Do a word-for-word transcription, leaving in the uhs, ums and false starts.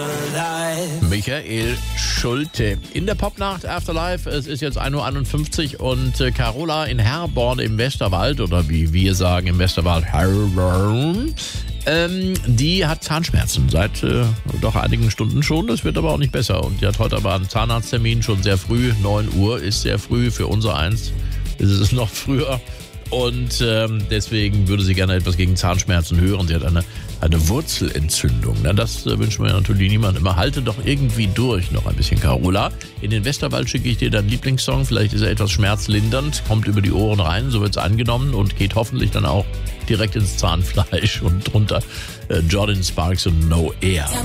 Michael Schulte. In der Popnacht Afterlife, es ist jetzt ein Uhr einundfünfzig und äh, Carola in Herborn im Westerwald, oder wie wir sagen im Westerwald, Herborn, ähm, die hat Zahnschmerzen seit äh, doch einigen Stunden schon. Das wird aber auch nicht besser. Und die hat heute aber einen Zahnarzttermin, schon sehr früh, neun Uhr ist sehr früh, für unser eins ist es noch früher. Und ähm, deswegen würde sie gerne etwas gegen Zahnschmerzen hören. Sie hat eine, eine Wurzelentzündung. Na, das äh, wünschen wir natürlich niemandem. Immer halte doch irgendwie durch noch ein bisschen, Carola. In den Westerwald schicke ich dir deinen Lieblingssong. Vielleicht ist er etwas schmerzlindernd, kommt über die Ohren rein, so wird es angenommen und geht hoffentlich dann auch direkt ins Zahnfleisch und drunter äh, Jordan Sparks und No Air.